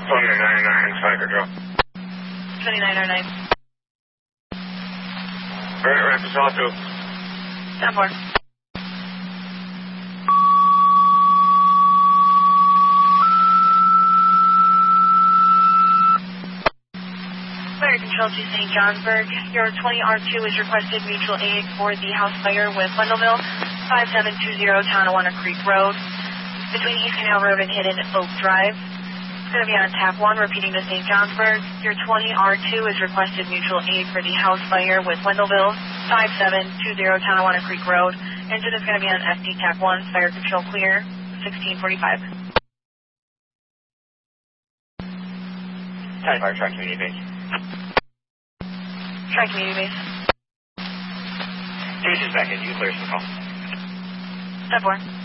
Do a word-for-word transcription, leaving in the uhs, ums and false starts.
twenty-nine ninety-nine, Tiger, go. twenty-nine ninety-nine. Right, right, Patrol two. ten four. Fire Control to Saint Johnsburg. Your twenty R two is requested mutual aid for the house fire with Wendellville, five seven two zero Tonawanda Creek Road, between East Canal Road and Hidden Oak Drive. It's going to be on tap one, repeating to Saint Johnsburg. Your twenty R two is requested mutual aid for the house fire with Wendellville, five seven two zero Tonawanda Creek Road. Engine is going to be on F D tap one, fire control clear, sixteen forty-five. Time fire, track community base. Try community base. Division's back in, you can clear some call. ten four.